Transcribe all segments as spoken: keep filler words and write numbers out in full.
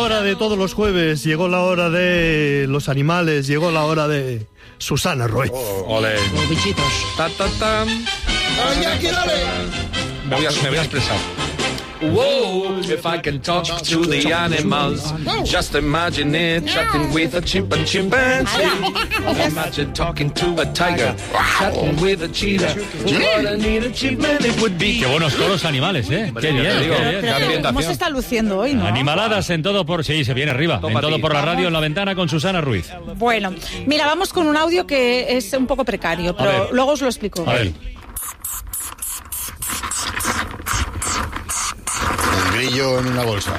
hora de todos los jueves, llegó la hora de los animales, llegó la hora de Susana Ruiz. Oh, ole. Los bichitos. Ta, ta, ta. ¡Ay, aquí, dale! Me voy a, me voy a expresar. Whoa, if I can talk to the animals, just imagine it, chatting with a chimp and chimpanzee. Imagine talking to a tiger, chatting with a cheetah. What a neat achievement it would be. Qué buenos toros animales, ¿eh? Qué bien, digo, qué bien. Pero, pero, ¿cómo se está luciendo hoy, no? Animaladas en todo por... Sí, se viene arriba. Toma en todo ti. por la radio, en la ventana, con Susana Ruiz. Bueno, mira, vamos con un audio que es un poco precario, pero ver. luego os lo explico. A ver. El grillo en una bolsa.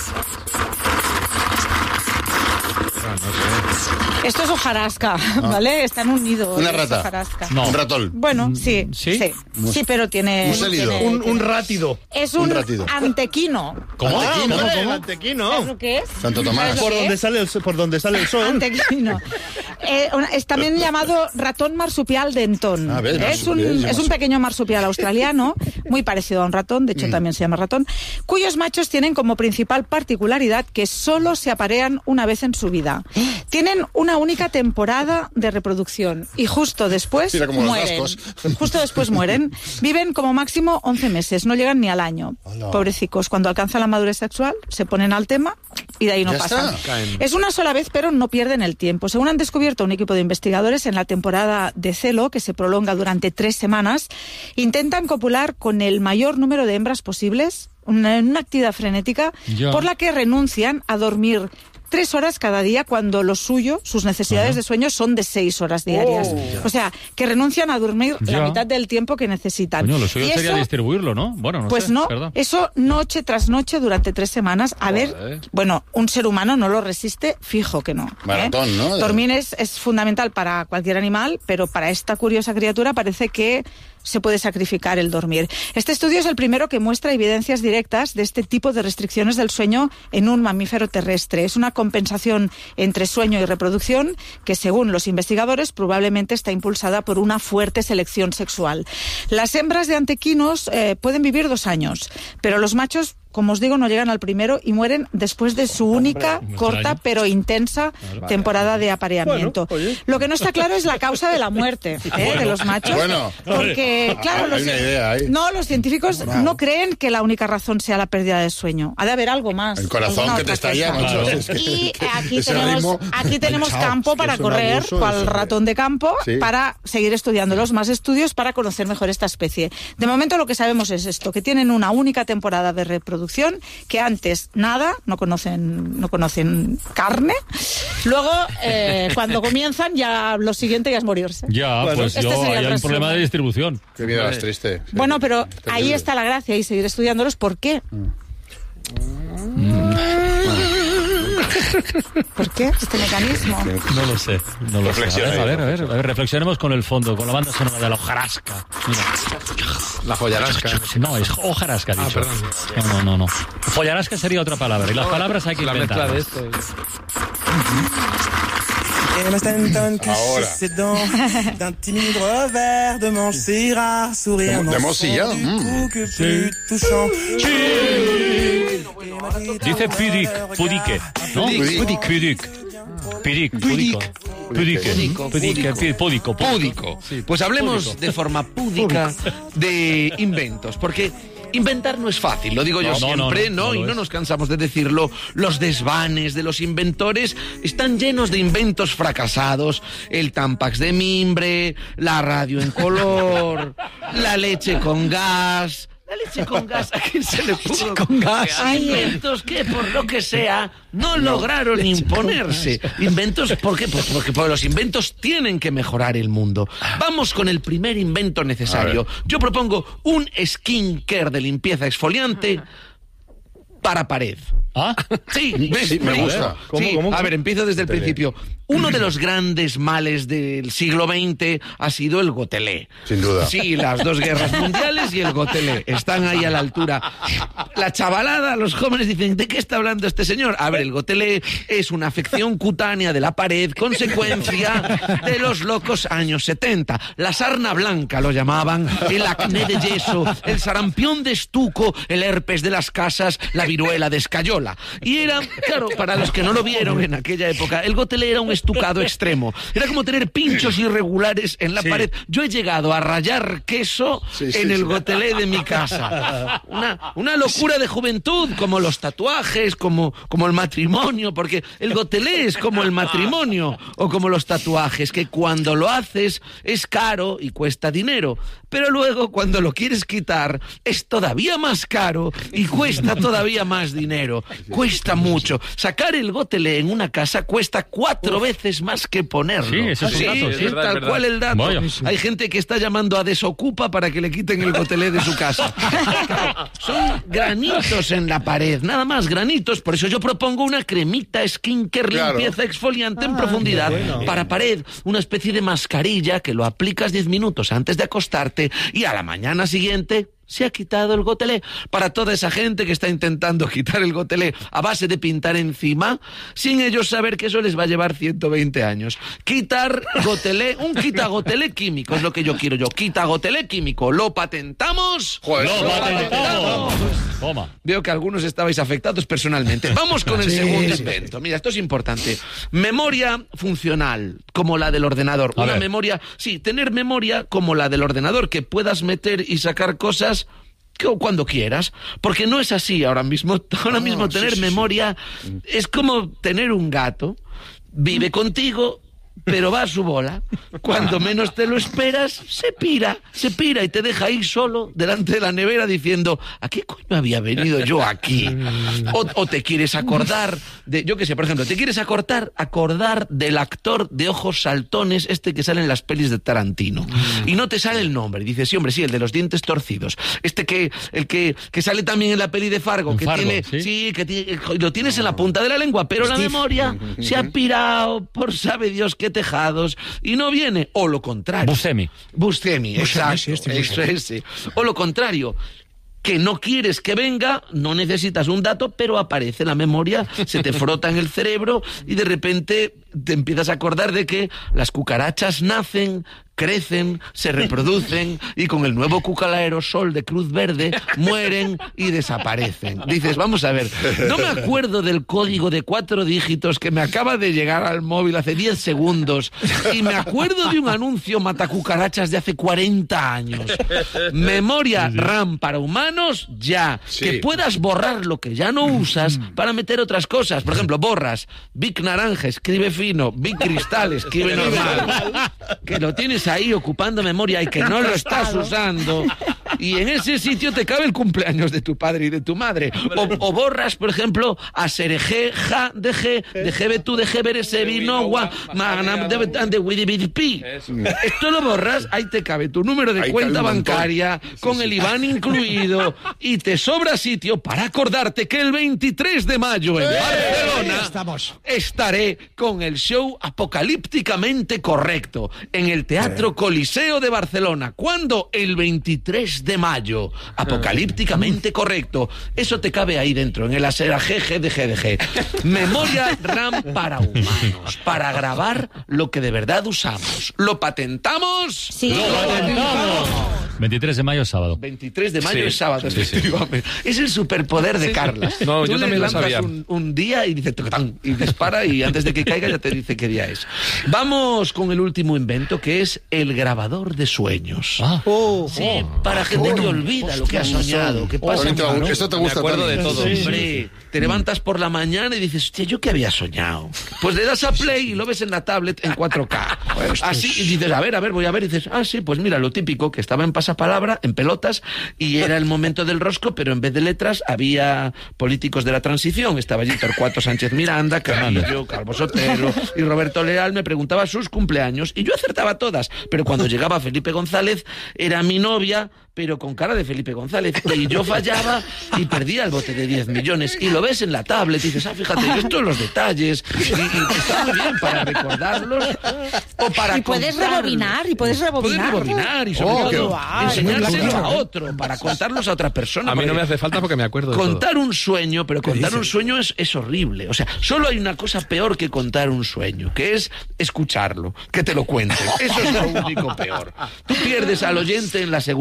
Esto es hojarasca, ¿vale? Está en un nido. Una es rata. hojarasca. No. Un ratón. Bueno, sí, ¿Sí? sí, sí, pero tiene... Musélido. tiene- Un, un rátido. Es un un, ratido. antequino. ¿Cómo? Ah, ¿Cómo? hombre, el ¿Cómo? antequino. ¿Sabes lo que es? Santo Tomás. ¿Sabes lo Por que donde es? sale el, por donde sale el sol. Antequino. Eh, una- es también llamado ratón marsupial dentón. Ah, ves, es, un, marsupial, es un pequeño marsupial australiano, muy parecido a un ratón, de hecho Mm. también se llama ratón, cuyos machos tienen como principal particularidad que solo se aparean una vez en su vida. Tienen una única temporada de reproducción y justo después Mira como los mueren. vascos. Justo después mueren. Viven como máximo once meses, no llegan ni al año. Hola. Pobrecicos, cuando alcanzan la madurez sexual se ponen al tema y de ahí no Ya pasan. está. Caen. Es una sola vez, pero no pierden el tiempo. Según han descubierto un equipo de investigadores en la temporada de celo, que se prolonga durante tres semanas, intentan copular con el mayor número de hembras posibles, una, una actividad frenética, Ya. por la que renuncian a dormir tres horas cada día cuando lo suyo, sus necesidades de sueño son de seis horas diarias. O sea, que renuncian a dormir Ya. la mitad del tiempo que necesitan. Coño, lo suyo Y sería eso- distribuirlo, ¿no? Bueno, no pues sé, no, perdón. eso noche tras noche durante tres semanas. A ver, Joder. bueno, un ser humano no lo resiste, fijo que no. ¿eh? Maratón, ¿no? Dormir es, es fundamental para cualquier animal, pero para esta curiosa criatura parece que se puede sacrificar el dormir. Este estudio es el primero que muestra evidencias directas de este tipo de restricciones del sueño en un mamífero terrestre. Es una compensación entre sueño y reproducción que, según los investigadores, probablemente está impulsada por una fuerte selección sexual. Las hembras de antequinos eh, pueden vivir dos años, pero los machos, como os digo, no llegan al primero y mueren después de su única, me corta extraña. pero intensa temporada de apareamiento. Bueno, oye. Lo que no está claro es la causa de la muerte ¿eh? de los machos. Bueno. Porque, claro, Hay los, una idea ahí. no, los científicos no creen que la única razón sea la pérdida de sueño. Ha de haber algo más. El corazón alguna que te otra estalla, cosa. macho. Claro. Es que- Y que aquí ese tenemos, ritmo, aquí tenemos chao, campo es que para es un correr, abuso, cual es- ratón de campo, Sí. para seguir estudiándolos. Más estudios para conocer mejor esta especie. De momento lo que sabemos es esto, que tienen una única temporada de reproducción, que antes nada, no conocen, no conocen carne. Luego, eh, cuando comienzan, ya lo siguiente ya es morirse. Ya, Bueno, pues este yo, sería hay el un problema resumen. de distribución. Qué vida más triste. Sí. Bueno, pero Terrible. ahí está la gracia y seguir estudiándolos. ¿Por qué? ¿Por qué este mecanismo? No lo sé, no lo sé. A Reflexione, ver, a ver, a ver, a ver, reflexionemos con el fondo, con la banda sonora de la hojarasca. Mira. La joyarasca. No, es hojarasca, Ah, dicho. perdón. No, no, no, no. Follarasca sería otra palabra, y las palabras hay que La mezcla de inventarlas. esto. Emma Stanton cache Ahora. ses dents d'un timide revers de manche, ses rares sourires De- de n'en Mosilla, sont du mm. tout que plus touchant. Dice pudic, pudique, ¿no? Pudic. Pudic. Pudic, pudico. Pudique. Púdico, Pudique, púdico. púdico. Púdico. Pues hablemos Púdico. de forma púdica de inventos, porque inventar no es fácil, lo digo yo No, no, siempre, no, no, ¿no? no Y lo no es. nos cansamos de decirlo. Los desvanes de los inventores están llenos de inventos fracasados. El Tampax de mimbre, la radio en color, la leche con gas. La leche con gas, ¿a quién se le pudo? con gas. Hay inventos que, por lo que sea, no, lograron imponerse. Inventos, ¿por qué? Pues porque, porque los inventos tienen que mejorar el mundo. Vamos con el primer invento necesario. Yo propongo un skincare de limpieza exfoliante para pared. ¿Ah? Sí, ¿ves? Sí, me Sí. gusta. ¿Cómo, Sí, cómo? A ver, empiezo desde el principio. Uno de los grandes males del siglo veinte ha sido el gotelé. Sin duda. Sí, las dos guerras mundiales y el gotelé están ahí a la altura. La chavalada, los jóvenes dicen, ¿de qué está hablando este señor? A ver, el gotelé es una afección cutánea de la pared, consecuencia de los locos años setenta. La sarna blanca lo llamaban, el acné de yeso, el sarampión de estuco, el herpes de las casas, la viruela de escayola. sola. Y era, claro, para los que no lo vieron en aquella época, el gotelé era un estucado extremo. Era como tener pinchos irregulares en la Sí. pared. Yo he llegado a rayar queso Sí, sí, en el sí. gotelé de mi casa. Una, una locura de juventud, como los tatuajes, como, como el matrimonio, porque el gotelé es como el matrimonio o como los tatuajes, que cuando lo haces es caro y cuesta dinero, pero luego cuando lo quieres quitar es todavía más caro y cuesta todavía más dinero. Cuesta mucho. Sacar el gotelé en una casa cuesta cuatro veces más que ponerlo. Sí, ese es un Sí, dato, es sí. Es verdad, tal es verdad. cual el dato. Vaya. Hay gente que está llamando a Desocupa para que le quiten el gotelé de su casa. Son granitos en la pared, nada más granitos. Por eso yo propongo una cremita skincare, Claro. limpieza exfoliante en profundidad para pared, una especie de mascarilla que lo aplicas diez minutos antes de acostarte y a la mañana siguiente se ha quitado el gotelé. Para toda esa gente que está intentando quitar el gotelé a base de pintar encima, sin ellos saber que eso les va a llevar ciento veinte años. Quitar gotelé, un quita gotelé químico, es lo que yo quiero yo. Quita gotelé químico, lo patentamos. Joder, ¡Lo lo patentamos! Toma. Veo que algunos estabais afectados personalmente. Vamos con el segundo invento. Mira, esto es importante. Memoria funcional, como la del ordenador. A Una ver. memoria, sí, tener memoria como la del ordenador, que puedas meter y sacar cosas que- o cuando quieras, porque no es así ahora mismo. Ahora mismo sí, tener sí, sí. memoria es como tener un gato, vive contigo, pero va a su bola. Cuando menos te lo esperas, se pira, se pira y te deja ahí solo delante de la nevera diciendo, ¿a qué coño había venido yo aquí? O, o te quieres acordar de, yo qué sé, por ejemplo, te quieres acordar, acordar del actor de ojos saltones, este que sale en las pelis de Tarantino. Y no te sale el nombre. Dices, sí, hombre, sí, el de los dientes torcidos. Este que, el que, que sale también en la peli de Fargo, En que Fargo, tiene, ¿sí? sí, que tiene- lo tienes en la punta de la lengua, pero la memoria se ha pirado por sabe Dios qué tejados y no viene. O lo contrario. Buscemi. Buscemi, exacto. sí, este Eso es, sí. O lo contrario, que no quieres que venga, no necesitas un dato, pero aparece la memoria, se te frota en el cerebro y de repente te empiezas a acordar de que las cucarachas nacen, crecen, se reproducen y con el nuevo cucalaerosol de Cruz Verde mueren y desaparecen. Dices, vamos a ver, no me acuerdo del código de cuatro dígitos que me acaba de llegar al móvil hace diez segundos y me acuerdo de un anuncio matacucarachas de hace cuarenta años. Memoria RAM para humanos, ya. Sí. Que puedas borrar lo que ya no usas para meter otras cosas. Por ejemplo, borras Vic Naranja, escribe fino, Vic Cristal, escribe normal. Que lo tienes ahí ocupando memoria y que no lo estás usando. Y en ese sitio te cabe el cumpleaños de tu padre y de tu madre. O, o borras, por ejemplo, a Serege, Ja, de G, de G B tú, de G Beresevi, no, Gua, Magnam, de de Widibidpi. Esto lo borras, ahí te cabe tu número de Ahí cuenta cabe un montón. bancaria, con el I B A N incluido, y te sobra sitio para acordarte que el veintitrés de mayo en Barcelona estamos. estaré con el show Apocalípticamente Correcto en el Teatro Coliseo de Barcelona. ¿Cuándo? El veintitrés de mayo. Apocalípticamente Correcto. Eso te cabe ahí dentro, en el aseraje G de G de G. Memoria RAM para humanos, para grabar lo que de verdad usamos. ¿Lo patentamos? Sí. veintitrés de mayo, sábado. veintitrés de mayo Sí. es sábado, Sí, sí, sí. efectivamente. Es el superpoder de Carlas. No, Tú yo le también lo lanzas sabía. Un, un día y dice tocatán, y dispara y antes de que caiga ya te dice qué día es. Vamos con el último invento, que es el grabador de sueños. Ah, Sí, para gente que olvida lo que ha soñado, que pasa Bonito, en- esto te Me gusta acuerdo de también. todo. Hombre, te levantas por la mañana y dices, hostia, ¿yo qué había soñado? Pues le das a play y lo ves en la tablet en cuatro K. Así, y dices, a ver, a ver, voy a ver. Y dices, ah, sí, pues mira, lo típico, que estaba en pasapalabra, en pelotas, y era el momento del rosco, pero en vez de letras había políticos de la transición. Estaba allí Torcuato Sánchez Miranda, Carrillo, Calvo Sotelo y Roberto Leal. Me preguntaba sus cumpleaños y yo acertaba todas. Pero cuando llegaba Felipe González, era mi novia, pero con cara de Felipe González. Y yo fallaba y perdía el bote de diez millones. Y lo ves en la tablet y dices, ah, fíjate, estos los detalles. Y, y está muy bien para recordarlos o para Y puedes contarlos. rebobinar, y puedes rebobinar. Puedes rebobinar y sobre Oh, todo qué- guay. enseñárselo a otro, para contarlos a otra persona. A mí no porque me hace falta porque me acuerdo de todo. Contar un sueño, pero contar un sueño es, es horrible. O sea, solo hay una cosa peor que contar un sueño, que es escucharlo, que te lo cuenten. Eso es lo único peor. Tú pierdes al oyente en la segunda frase.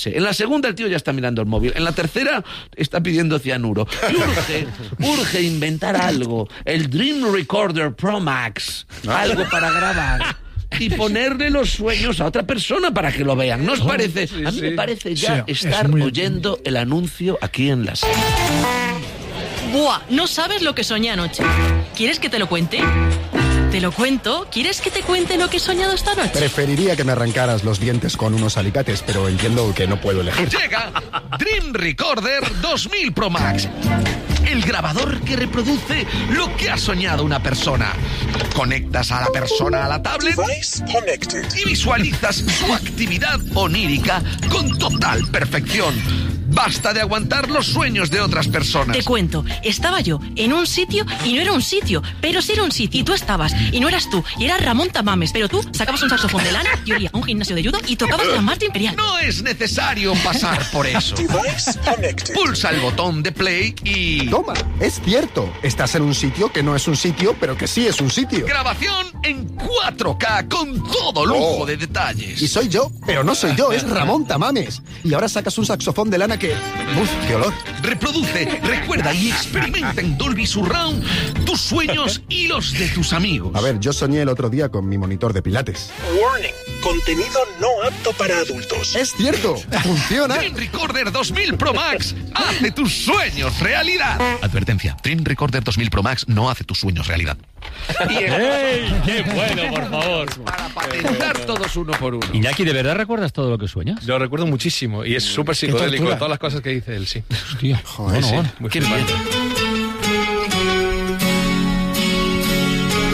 fase. En la segunda el tío ya está mirando el móvil. En la tercera está pidiendo cianuro. Y urge, urge inventar algo. El Dream Recorder Pro Max. Algo para grabar. Y ponerle los sueños a otra persona para que lo vean. ¿No os parece? A mí me parece ya Sí, estar es muy- oyendo el anuncio aquí en la serie. Buah, no sabes lo que soñé anoche. ¿Quieres que te lo cuente? Te lo cuento. ¿Quieres que te cuente lo que he soñado esta noche? Preferiría que me arrancaras los dientes con unos alicates, pero entiendo que no puedo elegir. Llega Dream Recorder dos mil Pro Max. El grabador que reproduce lo que ha soñado una persona. Conectas a la persona a la tablet Device connected. y visualizas su actividad onírica con total perfección. Basta de aguantar los sueños de otras personas. Te cuento, estaba yo en un sitio y no era un sitio, pero sí era un sitio y tú estabas y no eras tú, y era Ramón Tamames, pero tú sacabas un saxofón de lana, yo olía a un gimnasio de judo y tocabas la Marta Imperial. No es necesario pasar por eso. Device connected. Pulsa el botón de play y... Toma, es cierto. Estás en un sitio que no es un sitio, pero que sí es un sitio. Grabación en cuatro K con todo lujo de detalles. Y soy yo, pero no soy yo, es Ramón Tamames. Y ahora sacas un saxofón de lana que... ¡Uf, qué olor! Reproduce, recuerda y experimenta en Dolby Surround tus sueños y los de tus amigos. A ver, yo soñé el otro día con mi monitor de pilates. Warning. Contenido no apto para adultos. ¡Es cierto! ¡Funciona! Dream Recorder dos mil Pro Max hace tus sueños realidad. Advertencia, Dream Recorder dos mil Pro Max no hace tus sueños realidad. Y el- ¡Ey! ¡Qué bueno, por favor! para patentar todos uno por uno. Iñaki, ¿de verdad recuerdas todo lo que sueñas? Lo recuerdo muchísimo y es súper psicodélico, tortura. todas las cosas que dice él, sí. Hostia, Joder, bueno, Sí, bueno. muy Qué flipante.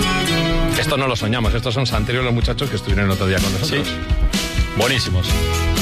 Esto no lo soñamos, estos son Santerio los muchachos que estuvieron el otro día con nosotros. Buenísimos.